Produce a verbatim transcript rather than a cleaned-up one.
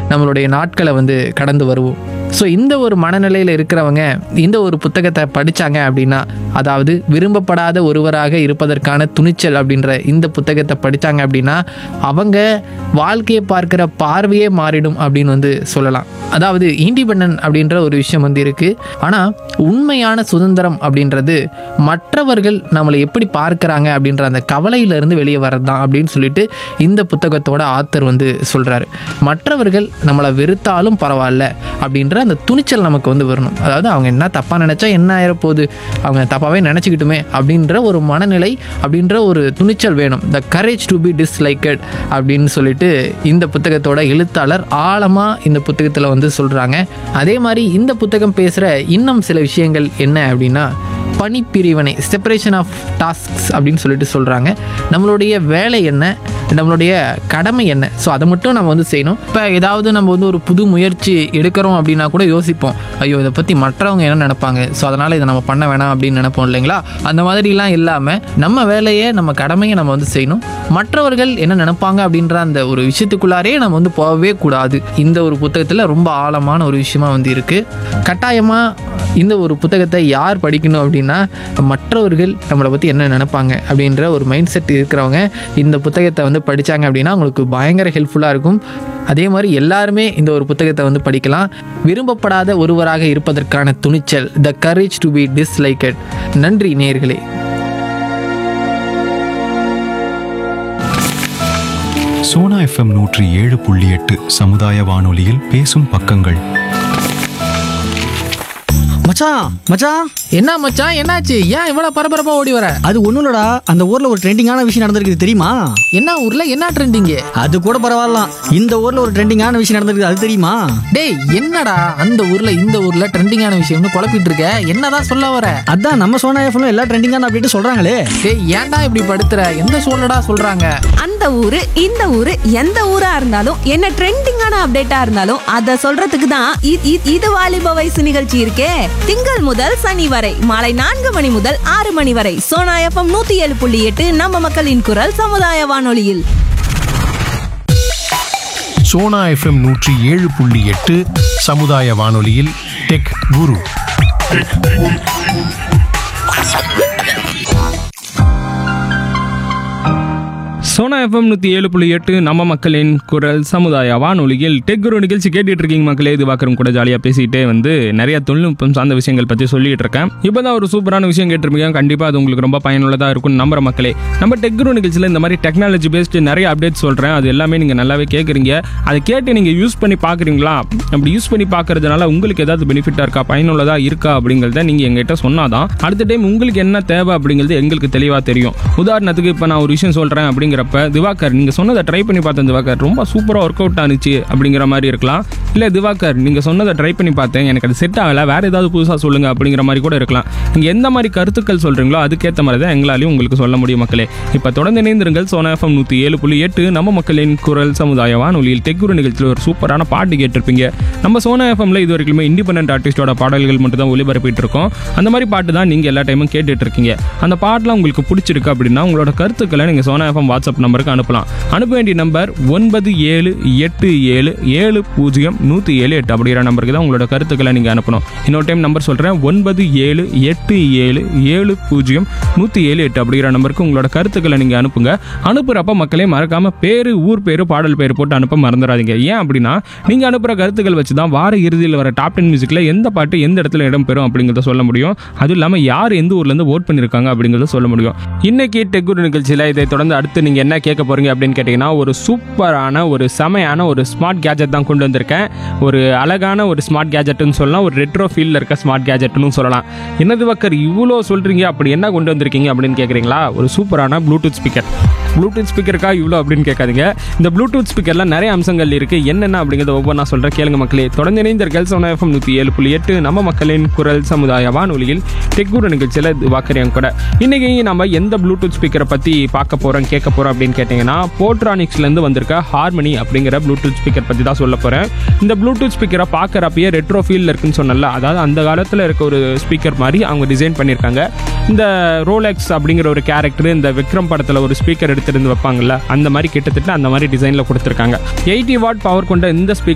நம்மளுடைய நாட்களை வந்து கடந்து வருவோம். ஸோ இந்த ஒரு மனநிலையில் இருக்கிறவங்க இந்த ஒரு புத்தகத்தை படித்தாங்க அப்படின்னா, அதாவது விரும்பப்படாத ஒருவராக இருப்பதற்கான துணிச்சல் அப்படின்ற இந்த புத்தகத்தை படித்தாங்க அப்படின்னா அவங்க வாழ்க்கையை பார்க்குற பார்வையே மாறிடும் அப்படின்னு வந்து சொல்லலாம். அதாவது இண்டிபெண்டன்ட் அப்படின்ற ஒரு விஷயம் வந்து இருக்குது. ஆனால் உண்மையான சுதந்திரம் அப்படின்றது மற்றவர்கள் நம்மளை எப்படி பார்க்குறாங்க அப்படின்ற அந்த கவலையிலேருந்து வெளியே வர்றது தான் அப்படின்னு சொல்லிட்டு இந்த புத்தகத்தோட ஆத்தர் வந்து சொல்கிறாரு. மற்றவர்கள் நம்மளை வெறுத்தாலும் பரவாயில்ல அப்படின்ற அந்த துணிச்சல் நமக்கு வந்து வரணும். அதாவது அவங்க என்ன தப்பாக நினச்சா என்ன ஆயிரப்போகுது, அவங்க தப்பாகவே நினச்சிக்கிட்டுமே அப்படின்ற ஒரு மனநிலை, அப்படின்ற ஒரு துணிச்சல் வேணும். The courage to be disliked அப்படின்னு சொல்லிட்டு இந்த புத்தகத்தோட எழுத்தாளர் ஆழமாக இந்த புத்தகத்தில் வந்து சொல்கிறாங்க. அதே மாதிரி இந்த புத்தகம் பேசுகிற இன்னும் சில விஷயங்கள் என்ன அப்படின்னா, பணிப்பிரிவினை, செப்பரேஷன் ஆஃப் டாஸ்க்ஸ் அப்படின்னு சொல்லிட்டு சொல்கிறாங்க. நம்மளுடைய வேலை என்ன, நம்மளுடைய கடமை என்ன, ஸோ அதை மட்டும் நம்ம வந்து செய்யணும். இப்போ ஏதாவது நம்ம வந்து ஒரு புது முயற்சி எடுக்கிறோம் அப்படின்னா கூட யோசிப்போம், ஐயோ இதை பற்றி மற்றவங்க என்ன நினைப்பாங்க, ஸோ அதனால் இதை நம்ம பண்ண வேணாம் அப்படின்னு நினைப்போம் இல்லைங்களா. அந்த மாதிரிலாம் இல்லாமல் நம்ம வேலையை, நம்ம கடமையை நம்ம வந்து செய்யணும். மற்றவர்கள் என்ன நினைப்பாங்க அப்படின்ற அந்த ஒரு விஷயத்துக்குள்ளாரே நம்ம வந்து போகவே கூடாது. இந்த ஒரு புத்தகத்தில் ரொம்ப ஆழமான ஒரு விஷயமா வந்து இருக்குது. கட்டாயமாக இந்த ஒரு புத்தகத்தை யார் படிக்கணும் அப்படின்னா, மற்றவர்கள் நம்மளை பற்றி என்ன நினைப்பாங்க அப்படின்ற ஒரு மைண்ட் செட் இருக்கிறவங்க இந்த புத்தகத்தை வந்து படித்தாங்க அப்படின்னா அவங்களுக்கு பயங்கர ஹெல்ப்ஃபுல்லாக இருக்கும். அதே மாதிரி எல்லாருமே இந்த ஒரு புத்தகத்தை வந்து படிக்கலாம். விரும்பப்படாத ஒருவராக இருப்பதற்கான துணிச்சல், the courage to be disliked. நன்றி நேயர்களே. சோனா எஃப்எம் நூற்றி ஏழு புள்ளி எட்டு சமுதாய வானொலியில் பேசும் பக்கங்கள். மச்சான் மச்சான் என்ன மச்சான், என்னாச்சு? ஏன் இவ்வளவு பரபரப்பா ஓடி வர? அது ஒண்ணும் இல்லடா, அந்த ஊர்ல ஒரு ட்ரெண்டிங்கான விஷயம் நடந்திருக்கு தெரியுமா? என்ன ஊர்ல என்ன ட்ரெண்டிங்? அது கூட பரவாயில்ல, இந்த ஊர்ல ஒரு ட்ரெண்டிங்கான விஷயம் நடந்திருக்கு, அது தெரியுமா? டேய் என்னடா அந்த ஊர்ல இந்த ஊர்ல ட்ரெண்டிங்கான விஷயம்னு குழப்பிட்டு இருக்க, என்னதான் சொல்ல வர? அதான் நம்ம சோனா எஃப்எம்ல எல்லா ட்ரெண்டிங்கான அப்டேட் சொல்றாங்களே. டேய் ஏன்டா இப்படி படுத்துற? எந்த சோழடா சொல்றாங்க? அந்த ஊரு இந்த ஊரு எந்த ஊரா இருந்தாலும் என்ன ட்ரெண்டிங்கான அப்டேட்டா இருந்தாலும் அத சொல்றதுக்கு தான் இ- இ- இது வாலிப வயசு நிகழ்ச்சி இருக்கே. திங்கள் முதல் சனி வரை மாலை நான்கு மணி முதல் ஆறு மணி வரை சோனா எஃப்எம் நூத்தி ஏழு புள்ளி எட்டு நம்ம மக்களின் குரல் சமுதாய வானொலியில். சோனா எஃப்எம் நூற்றி ஏழு புள்ளி எட்டு சமுதாய வானொலியில் டெக் குரு. சோனா எஃப்எம் நூற்றி ஏழு புள்ளி எட்டு நம்ம மக்களின் குரல் சமுதாய வானொலியில் டெக் குரு நிகழ்ச்சி கேட்டுட்டு இருக்கீங்க மக்களே. இது பார்க்குறோம் கூட ஜாலியாக பேசிகிட்டே வந்து நிறைய தொழில்நுட்பம் சார்ந்த விஷயங்கள் பற்றி சொல்லிட்டு இருக்கேன். இப்போ தான் ஒரு சூப்பரான விஷயம் கேட்டிருப்பீங்க, கண்டிப்பாக அது உங்களுக்கு ரொம்ப பயனுள்ளதாக இருக்கும்னு நம்புற மக்களே. நம்ம டெக் குரு நிகழ்ச்சியில் இந்த மாதிரி டெக்னாலஜி பேஸ்டு நிறைய அப்டேட் சொல்கிறேன், அது எல்லாமே நீங்கள் நல்லாவே கேட்குறீங்க. அதை கேட்டு நீங்கள் யூஸ் பண்ணி பார்க்குறீங்களா? அப்படி யூஸ் பண்ணி பார்க்கறதுனால உங்களுக்கு ஏதாவது பெனிஃபிட்டாக இருக்கா, பயனுள்ளதாக இருக்கா அப்படிங்கிறத நீங்கள் எங்ககிட்ட சொன்னாதான் அடுத்த டைம் உங்களுக்கு என்ன தேவை அப்படிங்கிறது எங்களுக்கு தெளிவாக தெரியும். உதாரணத்துக்கு இப்போ நான் ஒரு விஷயம் சொல்கிறேன் அப்படிங்கிற திவாகர், நீங்க சொன்னதை ட்ரை பண்ணி பார்த்தேன் திவாகர், ரொம்ப சூப்பரா ஒர்க் அவுட் ஆனிச்சு அப்படிங்கிற மாதிரி இருக்கலாம். இல்ல திவாகர், நீங்க சொன்னதை ட்ரை பண்ணி பார்த்தேன், எனக்கு அது செட் ஆகல, வேற ஏதாவது புதுசா சொல்லுங்க அப்படிங்கிற மாதிரி கூட இருக்கலாம். நீங்க எந்த மாதிரி கருத்துக்கள் சொல்றீங்களோ அதுக்கேற்ற மாதிரி தான் எங்களாலையும் உங்களுக்கு சொல்ல முடியும் மக்களே. இப்ப தொடர்ந்து இணைந்திருங்கள். சோனா எஃப்எம் நூத்தி ஏழு புள்ளி எட்டு நம்ம மக்களின் குரல் சமுதாய வானொலியில் டெக் குரு நிகழ்ச்சியில் ஒரு சூப்பரான பாட்டு கேட்டிருப்பீங்க. நம்ம சோனா எஃப்எம்ல இது வரைக்குமே இண்டிபெண்டன்ட் ஆர்டிஸ்டோட பாடல்கள் மட்டும் தான் ஒளிபரப்பிட்டு இருக்கோம். அந்த மாதிரி பாட்டு தான் நீங்க எல்லா டைமும் கேட்டுட்டு இருக்கீங்க. அந்த பாட்டுலாம் உங்களுக்கு பிடிச்சிருக்கு அப்படின்னா உங்களோட கருத்துக்களை நீங்க சோனா எஃப்எம் வாட்ஸ்அப் நம்பருக்கு அனுப்பலாம். அனுப்ப வேண்டிய நம்பர் ஒன்பது ஏழு எட்டு ஏழு ஏழு பூஜ்ஜியம் நூற்றி ஏழு எட்டு அப்படிங்கிற நம்பருக்கு தான் உங்களோட கருத்துக்களை நீங்கள் அனுப்பணும். இன்னொரு டைம் நம்பர் சொல்கிறேன், ஒன்பது ஏழு எட்டு ஏழு ஏழு பூஜ்ஜியம் நூற்றி ஏழு எட்டு அப்படிங்கிற நம்பருக்கு உங்களோட கருத்துக்களை நீங்கள் அனுப்புங்க. அனுப்புகிறப்ப மக்களே மறக்காமல் பேர், ஊர் பேர், பாடல் பேர் போட்டு அனுப்ப மறந்துடாதீங்க. ஏன் அப்படின்னா நீங்கள் அனுப்புகிற கருத்துக்கள் வச்சு தான் வார இறுதியில் வர டாப் டென் மியூசிக்கில் எந்த பாட்டு எந்த இடத்துல இடம் பெறும் அப்படிங்கிறத சொல்ல முடியும். அதுவும் இல்லாமல் யார் எந்த ஊர்லேருந்து ஓட் பண்ணியிருக்காங்க அப்படிங்கிறத சொல்ல முடியும். இன்னைக்கு டெக் குரு நிகழ்ச்சியில் இதை தொடர்ந்து அடுத்து நீங்கள் என்ன கேட்க போறீங்க அப்படின்னு கேட்டீங்கன்னா, ஒரு சூப்பரான ஒரு செமையான ஒரு ஸ்மார்ட் கேஜெட் தான் கொண்டு வந்திருக்கேன். ஒரு அழகான ஒரு ஸ்மார்ட் கேஜெட்னு சொல்லலாம், ஒரு ரெட்ரோ ஃபீல்ல இருக்க ஸ்மார்ட் கேஜெட்னு சொல்லலாம். என்னது வக்கர் இவ்வளோ சொல்றீங்க, அப்படி என்ன கொண்டு வந்திருக்கீங்க அப்படின்னு கேட்குறீங்களா? ஒரு சூப்பரான ப்ளூடூத் ஸ்பீக்கர். ப்ளூடூத் ஸ்பீக்கருக்கா இவ்வளோ அப்படின்னு கேட்காதீங்க. இந்த ப்ளூடூத் ஸ்பீக்கர்ல நிறைய அம்சங்கள் இருக்கு. என்னென்ன அப்படிங்கிறத ஒவ்வொன்றா சொல்றேன், கேளுங்க மக்களே. தொடர்ந்து இணைந்தீர்கள் சோனா எஃப்எம் நூற்றி ஏழு புள்ளி எட்டு நம்ம மக்களின் குரல் சமுதாய வானொலியில் டெக் குரு நிகழ்ச்சியில் வாக்குறேன் கூட. இன்னைக்கு நம்ம எந்த ப்ளூடூத் ஸ்பீக்கரை பத்தி பார்க்க போறோம், கேட்க போறோம் அப்படின்னு கேட்டீங்கன்னா, போட்ரானிக்ஸ்லேருந்து வந்திருக்க ஹார்மனி அப்படிங்கிற ப்ளூடூத் ஸ்பீக்கர் பற்றி தான் சொல்ல போகிறேன். இந்த ப்ளூடூத் ஸ்பீக்கரை பார்க்குறப்பயே ரெட்ரோ ஃபீல்டில் இருக்குன்னு சொன்னல, அதாவது அந்த காலத்தில் இருக்க ஒரு ஸ்பீக்கர் மாதிரி அவங்க டிசைன் பண்ணியிருக்காங்க. இந்த ரோலெக்ஸ் அப்படிங்கிற ஒரு கேரக்டர் இந்த விக்ரம் படத்தில் ஒரு ஸ்பீக்கர் எடுத்திருந்து வைப்பாங்கல்ல, அந்த மாதிரி கிட்டத்தட்ட அந்த மாதிரி டிசைனில் கொடுத்துருக்காங்க. எயிட்டி வாட் பவர் கொண்ட இந்த ஸ்பீக்கர்